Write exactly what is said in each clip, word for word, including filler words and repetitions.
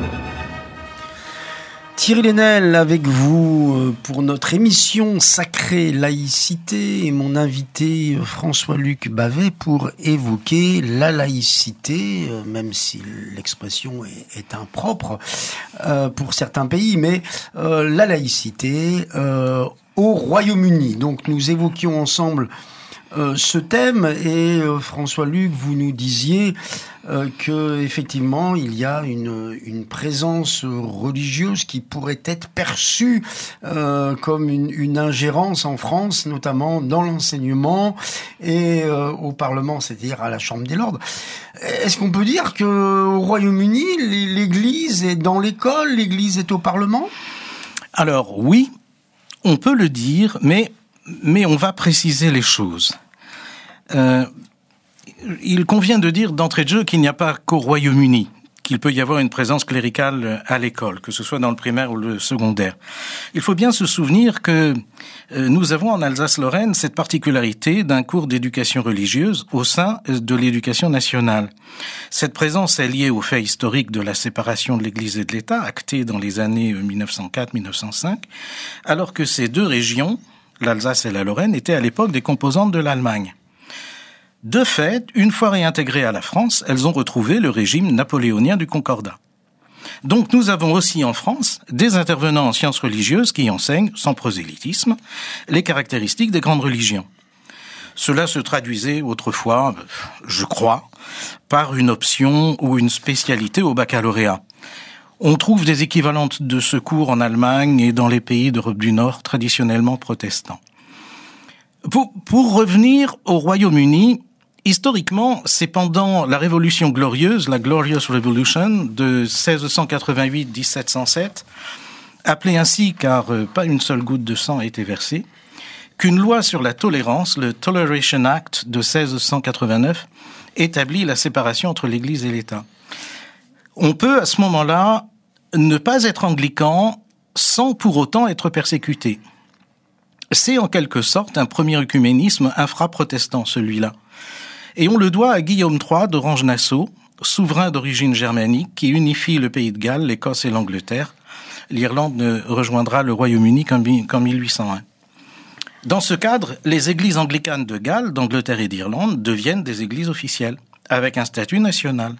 Thierry Lenel avec vous pour notre émission Sacrée Laïcité et mon invité François-Luc Bavet pour évoquer la laïcité, même si l'expression est, est impropre euh, pour certains pays, mais euh, la laïcité euh, au Royaume-Uni. Donc nous évoquions ensemble euh, ce thème et euh, François-Luc, vous nous disiez Euh, que effectivement il y a une, une présence religieuse qui pourrait être perçue euh, comme une, une ingérence en France, notamment dans l'enseignement et euh, au Parlement, c'est-à-dire à la Chambre des Lords. Est-ce qu'on peut dire que au Royaume-Uni, l'Église est dans l'école, l'Église est au Parlement ? Alors oui, on peut le dire, mais mais on va préciser les choses. Euh, Il convient de dire d'entrée de jeu qu'il n'y a pas qu'au Royaume-Uni qu'il peut y avoir une présence cléricale à l'école, que ce soit dans le primaire ou le secondaire. Il faut bien se souvenir que nous avons en Alsace-Lorraine cette particularité d'un cours d'éducation religieuse au sein de l'éducation nationale. Cette présence est liée au fait historique de la séparation de l'Église et de l'État, actée dans les années mille neuf cent quatre mille neuf cent cinq, alors que ces deux régions, l'Alsace et la Lorraine, étaient à l'époque des composantes de l'Allemagne. De fait, une fois réintégrées à la France, elles ont retrouvé le régime napoléonien du Concordat. Donc nous avons aussi en France des intervenants en sciences religieuses qui enseignent, sans prosélytisme, les caractéristiques des grandes religions. Cela se traduisait autrefois, je crois, par une option ou une spécialité au baccalauréat. On trouve des équivalentes de ce cours en Allemagne et dans les pays d'Europe du Nord traditionnellement protestants. Pour, pour revenir au Royaume-Uni, historiquement, c'est pendant la Révolution glorieuse, la Glorious Revolution de seize cent quatre-vingt-huit à dix-sept cent sept, appelée ainsi car euh, pas une seule goutte de sang a été versée, qu'une loi sur la tolérance, le Toleration Act de seize cent quatre-vingt-neuf, établit la séparation entre l'Église et l'État. On peut à ce moment-là ne pas être anglican sans pour autant être persécuté. C'est en quelque sorte un premier œcuménisme infra-protestant, celui-là. Et on le doit à Guillaume trois d'Orange-Nassau, souverain d'origine germanique, qui unifie le pays de Galles, l'Écosse et l'Angleterre. L'Irlande ne rejoindra le Royaume-Uni qu'en mille huit cent un. Dans ce cadre, les églises anglicanes de Galles, d'Angleterre et d'Irlande deviennent des églises officielles, avec un statut national.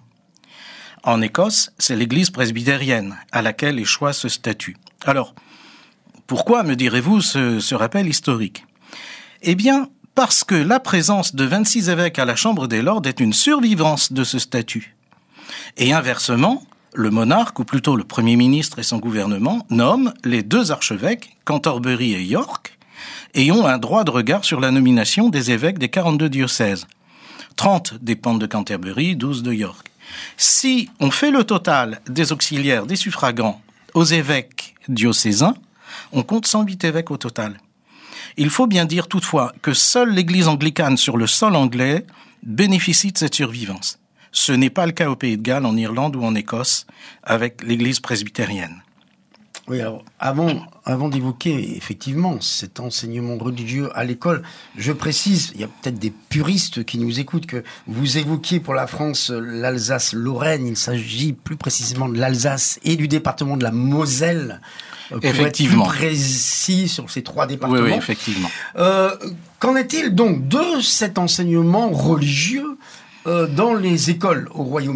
En Écosse, c'est l'église presbytérienne, à laquelle échoit ce statut. Alors, pourquoi, me direz-vous, ce, ce rappel historique ? Eh bien, parce que la présence de vingt-six évêques à la Chambre des Lords est une survivance de ce statut. Et inversement, le monarque, ou plutôt le Premier ministre et son gouvernement, nomment les deux archevêques, Canterbury et York, et ont un droit de regard sur la nomination des évêques des quarante-deux diocèses. trente dépendent de Canterbury, douze de York. Si on fait le total des auxiliaires, des suffragants, aux évêques diocésains, on compte cent huit évêques au total. Il faut bien dire toutefois que seule l'église anglicane sur le sol anglais bénéficie de cette survivance. Ce n'est pas le cas au Pays de Galles, en Irlande ou en Écosse, avec l'église presbytérienne. Oui, alors, avant, avant d'évoquer effectivement cet enseignement religieux à l'école, je précise, il y a peut-être des puristes qui nous écoutent, que vous évoquiez pour la France l'Alsace-Lorraine, il s'agit plus précisément de l'Alsace et du département de la Moselle, pour effectivement. être plus précis sur ces trois départements. Oui, oui, effectivement. Euh, qu'en est-il donc de cet enseignement religieux euh, dans les écoles au Royaume-Uni ?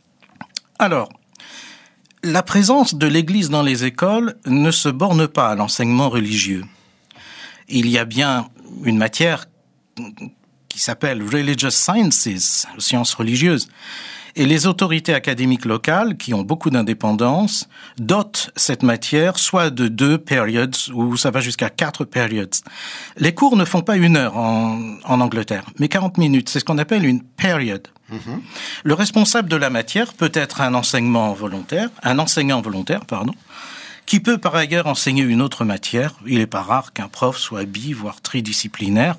Alors, la présence de l'Église dans les écoles ne se borne pas à l'enseignement religieux. Il y a bien une matière qui s'appelle Religious Sciences, sciences religieuses, et les autorités académiques locales, qui ont beaucoup d'indépendance, dotent cette matière soit de deux periods, ou ça va jusqu'à quatre periods. Les cours ne font pas une heure en, en Angleterre, mais quarante minutes. C'est ce qu'on appelle une period. Mm-hmm. Le responsable de la matière peut être un enseignement volontaire, un enseignant volontaire, pardon, qui peut par ailleurs enseigner une autre matière. Il n'est pas rare qu'un prof soit bi, voire tridisciplinaire.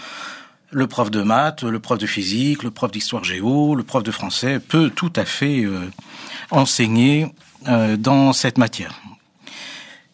Le prof de maths, le prof de physique, le prof d'histoire géo, le prof de français peut tout à fait euh, enseigner euh, dans cette matière.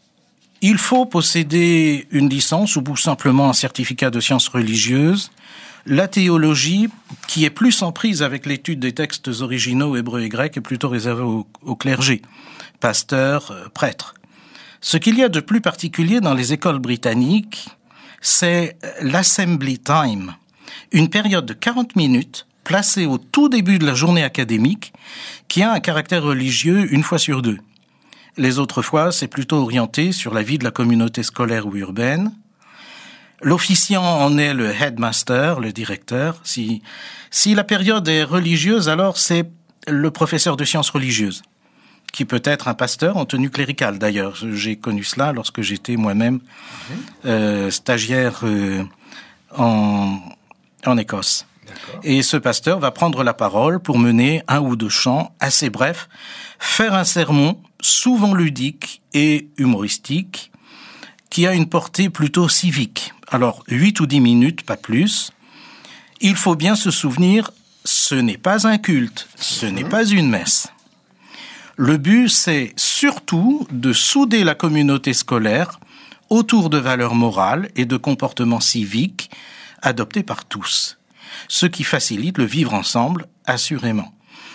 Il faut posséder une licence ou simplement un certificat de sciences religieuses La théologie, qui est plus en prise avec l'étude des textes originaux hébreux et grecs, est plutôt réservée au, au clergé, pasteurs, euh, prêtres. Ce qu'il y a de plus particulier dans les écoles britanniques, c'est l'assembly time, une période de quarante minutes placée au tout début de la journée académique qui a un caractère religieux une fois sur deux. Les autres fois, c'est plutôt orienté sur la vie de la communauté scolaire ou urbaine. L'officiant en est le headmaster, le directeur. Si, si la période est religieuse, alors c'est le professeur de sciences religieuses, qui peut être un pasteur en tenue cléricale d'ailleurs. J'ai connu cela lorsque j'étais moi-même euh, stagiaire euh, en, en Écosse. D'accord. Et ce pasteur va prendre la parole pour mener un ou deux chants assez brefs, faire un sermon souvent ludique et humoristique, qui a une portée plutôt civique. Alors, huit ou dix minutes, pas plus. Il faut bien se souvenir, ce n'est pas un culte, ce n'est pas une messe. Le but, c'est surtout de souder la communauté scolaire autour de valeurs morales et de comportements civiques adoptés par tous, ce qui facilite le vivre ensemble, assurément.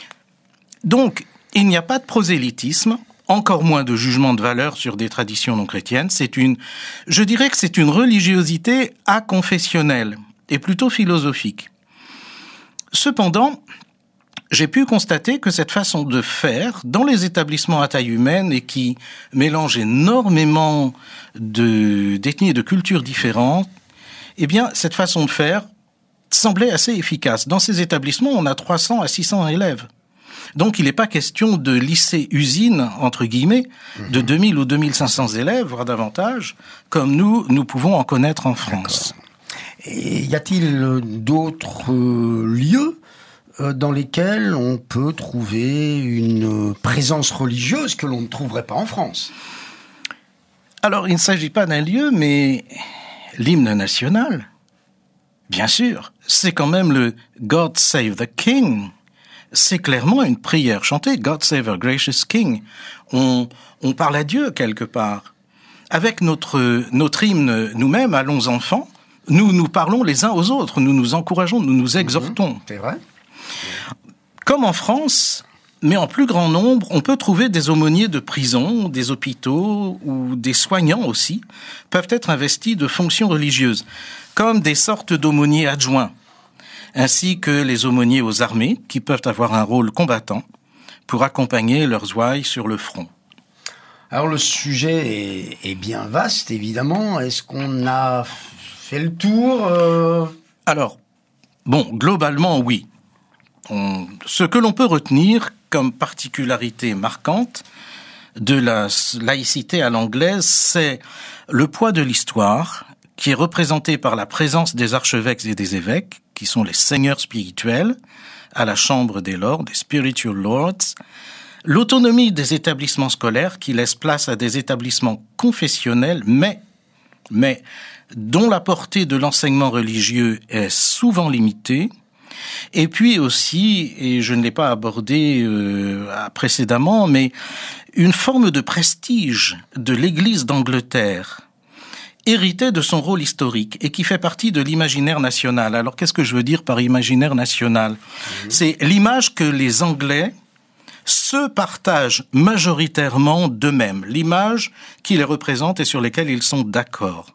Donc, il n'y a pas de prosélytisme, encore moins de jugement de valeur sur des traditions non chrétiennes. C'est une, je dirais que c'est une religiosité aconfessionnelle et plutôt philosophique. Cependant, j'ai pu constater que cette façon de faire dans les établissements à taille humaine et qui mélange énormément de, d'ethnies et de cultures différentes, eh bien, cette façon de faire semblait assez efficace. Dans ces établissements, on a trois cents à six cents élèves. Donc, il n'est pas question de lycée-usine, entre guillemets, mmh. de deux mille ou deux mille cinq cents élèves, voire davantage, comme nous, nous pouvons en connaître en France. D'accord. Et y a-t-il d'autres euh, lieux dans lesquels on peut trouver une présence religieuse que l'on ne trouverait pas en France? Alors, il ne s'agit pas d'un lieu, mais l'hymne national, bien sûr, c'est quand même le « God Save the King ». C'est clairement une prière chantée, « God Save our gracious King ». On, on parle à Dieu quelque part. Avec notre, notre hymne nous-mêmes, allons enfants, nous nous parlons les uns aux autres, nous nous encourageons, nous nous exhortons. Mmh, c'est vrai. Comme en France, mais en plus grand nombre, on peut trouver des aumôniers de prison, des hôpitaux ou des soignants aussi, peuvent être investis de fonctions religieuses, comme des sortes d'aumôniers adjoints, ainsi que les aumôniers aux armées, qui peuvent avoir un rôle combattant pour accompagner leurs ouailles sur le front. Alors le sujet est, est bien vaste, évidemment. Est-ce qu'on a fait le tour euh... Alors, bon, globalement, oui. On, ce que l'on peut retenir comme particularité marquante de la laïcité à l'anglaise, c'est le poids de l'histoire, qui est représenté par la présence des archevêques et des évêques, qui sont les seigneurs spirituels, à la Chambre des Lords, des Spiritual Lords, l'autonomie des établissements scolaires, qui laisse place à des établissements confessionnels, mais, mais dont la portée de l'enseignement religieux est souvent limitée, et puis aussi, et je ne l'ai pas abordé euh, précédemment, mais une forme de prestige de l'Église d'Angleterre, héritée de son rôle historique et qui fait partie de l'imaginaire national. Alors, qu'est-ce que je veux dire par imaginaire national ? Mmh. C'est l'image que les Anglais se partagent majoritairement d'eux-mêmes, l'image qui les représente et sur laquelle ils sont d'accord.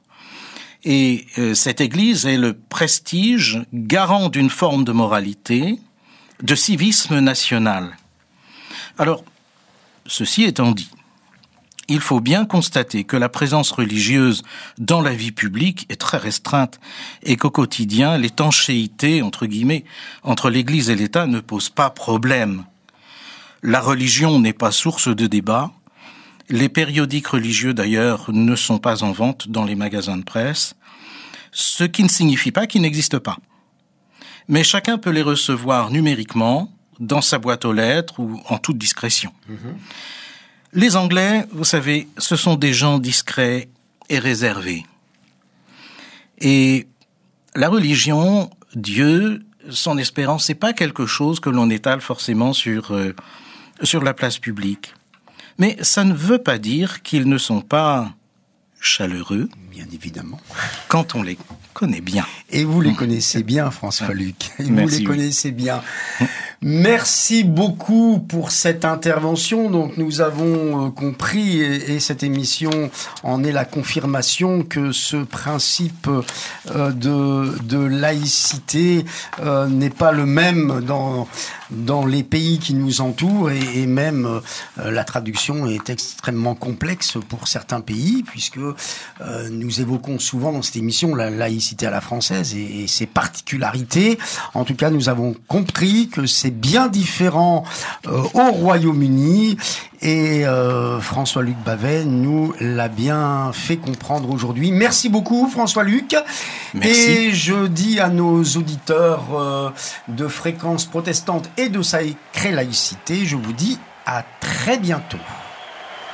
Et euh, cette Église est le prestige garant d'une forme de moralité, de civisme national. Alors, ceci étant dit, il faut bien constater que la présence religieuse dans la vie publique est très restreinte et qu'au quotidien, l'étanchéité, entre guillemets, entre l'Église et l'État ne pose pas problème. La religion n'est pas source de débat. Les périodiques religieux, d'ailleurs, ne sont pas en vente dans les magasins de presse, ce qui ne signifie pas qu'ils n'existent pas. Mais chacun peut les recevoir numériquement, dans sa boîte aux lettres ou en toute discrétion. Mmh. Les Anglais, vous savez, ce sont des gens discrets et réservés. Et la religion, Dieu, son espérance, c'est pas quelque chose que l'on étale forcément sur, euh, sur la place publique. Mais ça ne veut pas dire qu'ils ne sont pas chaleureux. Bien évidemment. Quand on les connais bien. Et vous les connaissez bien, François-Luc. Et vous Merci, les oui. connaissez bien. Merci beaucoup pour cette intervention. Donc nous avons euh, compris, et, et cette émission en est la confirmation, que ce principe euh, de, de laïcité euh, n'est pas le même dans, dans les pays qui nous entourent, et, et même euh, la traduction est extrêmement complexe pour certains pays, puisque euh, nous évoquons souvent dans cette émission la laïcité à la française et, et ses particularités. En tout cas, nous avons compris que c'est bien différent euh, au Royaume-Uni, et euh, François-Luc Bavet nous l'a bien fait comprendre aujourd'hui. Merci beaucoup, François-Luc. Merci. Et je dis à nos auditeurs euh, de Fréquence Protestante et de Sacrée Laïcité, je vous dis à très bientôt.